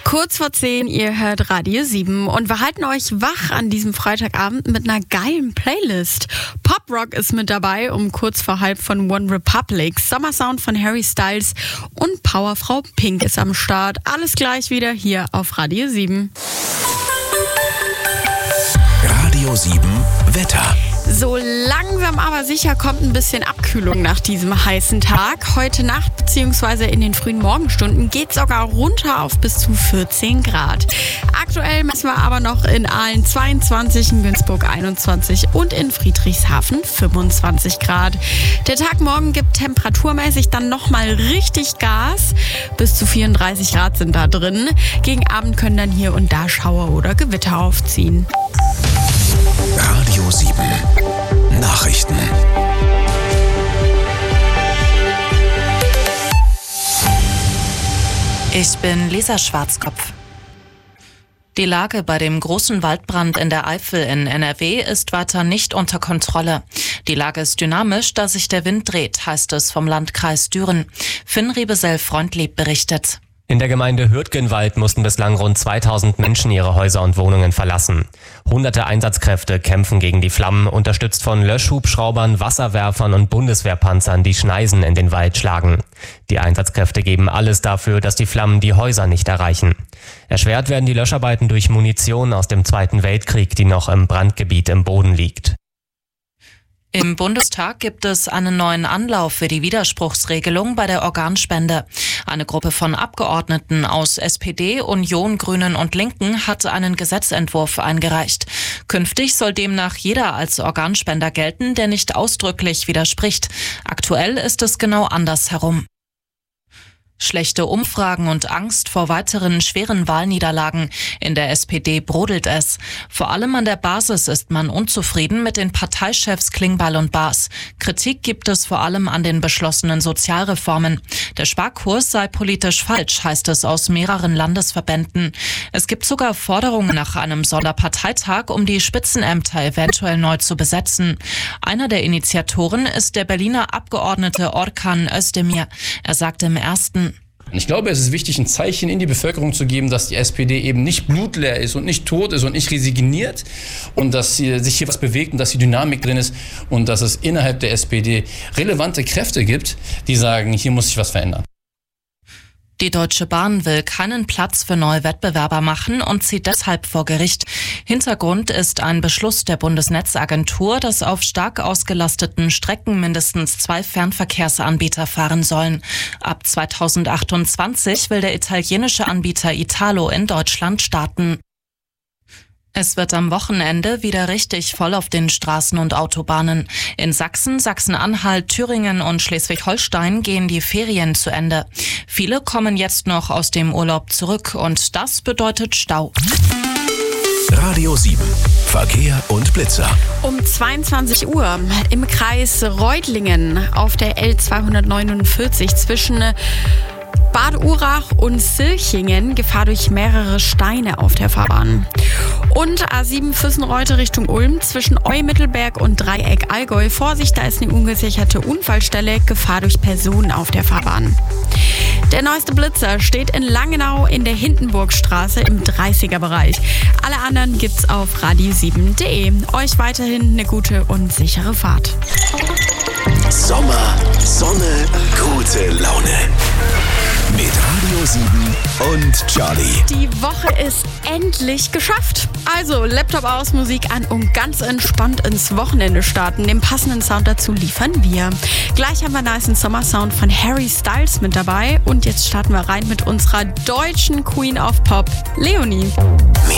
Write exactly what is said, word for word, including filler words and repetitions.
Kurz vor zehn, ihr hört Radio sieben und wir halten euch wach an diesem Freitagabend mit einer geilen Playlist. Pop-Rock ist mit dabei um kurz vor halb von One Republic, Sommersound von Harry Styles und Powerfrau Pink ist am Start. Alles gleich wieder hier auf Radio sieben. Radio sieben Wetter. So langsam aber sicher kommt ein bisschen Abkühlung nach diesem heißen Tag. Heute Nacht bzw. in den frühen Morgenstunden geht es sogar runter auf bis zu vierzehn Grad. Aktuell messen wir aber noch in Aalen zweiundzwanzig, in Günzburg einundzwanzig und in Friedrichshafen fünfundzwanzig Grad. Der Tag morgen gibt temperaturmäßig dann nochmal richtig Gas. Bis zu vierunddreißig Grad sind da drin. Gegen Abend können dann hier und da Schauer oder Gewitter aufziehen. Radio sieben Nachrichten. Ich bin Lisa Schwarzkopf. Die Lage bei dem großen Waldbrand in der Eifel in N R W ist weiter nicht unter Kontrolle. Die Lage ist dynamisch, da sich der Wind dreht, heißt es vom Landkreis Düren. Finn Riebesell-Freundlieb berichtet. In der Gemeinde Hürtgenwald mussten bislang rund zweitausend Menschen ihre Häuser und Wohnungen verlassen. Hunderte Einsatzkräfte kämpfen gegen die Flammen, unterstützt von Löschhubschraubern, Wasserwerfern und Bundeswehrpanzern, die Schneisen in den Wald schlagen. Die Einsatzkräfte geben alles dafür, dass die Flammen die Häuser nicht erreichen. Erschwert werden die Löscharbeiten durch Munition aus dem Zweiten Weltkrieg, die noch im Brandgebiet im Boden liegt. Im Bundestag gibt es einen neuen Anlauf für die Widerspruchsregelung bei der Organspende. Eine Gruppe von Abgeordneten aus S P D, Union, Grünen und Linken hat einen Gesetzentwurf eingereicht. Künftig soll demnach jeder als Organspender gelten, der nicht ausdrücklich widerspricht. Aktuell ist es genau andersherum. Schlechte Umfragen und Angst vor weiteren schweren Wahlniederlagen. In der S P D brodelt es. Vor allem an der Basis ist man unzufrieden mit den Parteichefs Klingbeil und Baas. Kritik gibt es vor allem an den beschlossenen Sozialreformen. Der Sparkurs sei politisch falsch, heißt es aus mehreren Landesverbänden. Es gibt sogar Forderungen nach einem Sonderparteitag, um die Spitzenämter eventuell neu zu besetzen. Einer der Initiatoren ist der Berliner Abgeordnete Orkan Özdemir. Er sagte im ersten: Ich glaube, es ist wichtig, ein Zeichen in die Bevölkerung zu geben, dass die S P D eben nicht blutleer ist und nicht tot ist und nicht resigniert und dass hier, sich hier was bewegt und dass die Dynamik drin ist und dass es innerhalb der S P D relevante Kräfte gibt, die sagen, hier muss sich was verändern. Die Deutsche Bahn will keinen Platz für neue Wettbewerber machen und zieht deshalb vor Gericht. Hintergrund ist ein Beschluss der Bundesnetzagentur, dass auf stark ausgelasteten Strecken mindestens zwei Fernverkehrsanbieter fahren sollen. Ab zweitausendachtundzwanzig will der italienische Anbieter Italo in Deutschland starten. Es wird am Wochenende wieder richtig voll auf den Straßen und Autobahnen. In Sachsen, Sachsen-Anhalt, Thüringen und Schleswig-Holstein gehen die Ferien zu Ende. Viele kommen jetzt noch aus dem Urlaub zurück und das bedeutet Stau. Radio sieben Verkehr und Blitzer. Um zweiundzwanzig Uhr im Kreis Reutlingen auf der L zweihundertneunundvierzig zwischen Bad Urach und Silchingen, Gefahr durch mehrere Steine auf der Fahrbahn. Und A sieben Füssenreute Richtung Ulm zwischen Eu-Mittelberg und Dreieck Allgäu. Vorsicht, da ist eine ungesicherte Unfallstelle, Gefahr durch Personen auf der Fahrbahn. Der neueste Blitzer steht in Langenau in der Hindenburgstraße im dreißiger Bereich. Alle anderen gibt's auf radio sieben punkt de. Euch weiterhin eine gute und sichere Fahrt. Sommer, Sonne, gute Laune. Mit Radio sieben und Charlie. Die Woche ist endlich geschafft. Also Laptop aus, Musik an und ganz entspannt ins Wochenende starten. Den passenden Sound dazu liefern wir. Gleich haben wir einen nicen Sommersound von Harry Styles mit dabei. Und jetzt starten wir rein mit unserer deutschen Queen of Pop, Leonie. Mehr